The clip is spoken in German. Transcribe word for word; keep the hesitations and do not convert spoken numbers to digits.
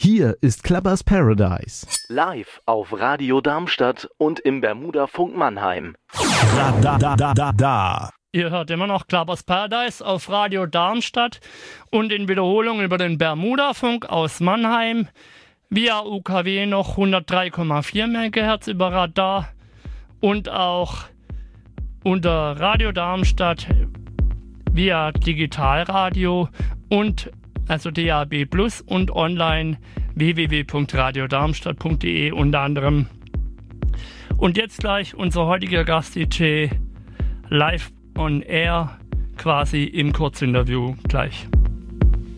Hier ist Clubbers Paradise. Live auf Radio Darmstadt und im Bermuda Funk Mannheim. Da, da, da, da, da, da. Ihr hört immer noch Clubbers Paradise auf Radio Darmstadt und in Wiederholung über den Bermuda Funk aus Mannheim. Via U K W noch hundertdrei Komma vier Megahertz über Radar und auch unter Radio Darmstadt via Digitalradio und also D A B Plus und online w w w punkt radio darmstadt punkt d e unter anderem. Und jetzt gleich unser heutiger Gast-D J live on air, quasi im Kurzinterview gleich.